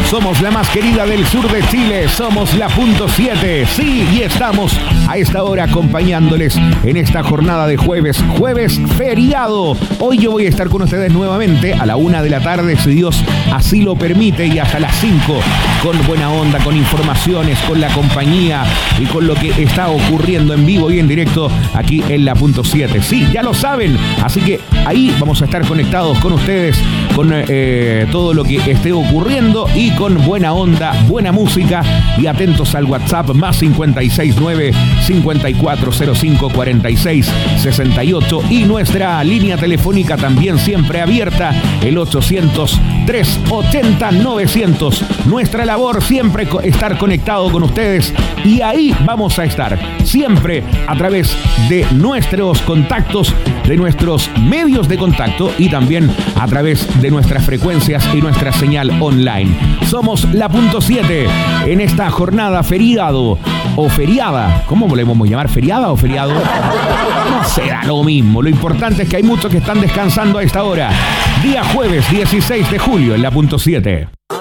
Somos la más querida del sur de Chile, somos la punto 7. Sí, y estamos a esta hora acompañándoles en esta jornada de jueves feriado. Hoy yo voy a estar con ustedes nuevamente a la 1 de la tarde, si Dios así lo permite, y hasta las 5, con buena onda, con informaciones, con la compañía y con lo que está ocurriendo en vivo y en directo aquí en la punto 7. Sí, ya lo saben, así que ahí vamos a estar conectados con ustedes, con todo lo que esté ocurriendo y con buena onda, buena música, y atentos al WhatsApp más 569-5405-4668 y nuestra línea telefónica también siempre abierta, el 800-380-900. Nuestra labor siempre estar conectado con ustedes, y ahí vamos a estar siempre a través de nuestros contactos, de nuestros medios de contacto y también a través de nuestras frecuencias y nuestra señal online. Somos la punto 7 en esta jornada feriado o feriada. ¿Cómo volvemos a llamar? ¿Feriada o feriado? No será lo mismo. Lo importante es que hay muchos que están descansando a esta hora. Día jueves 16 de julio en la punto 7.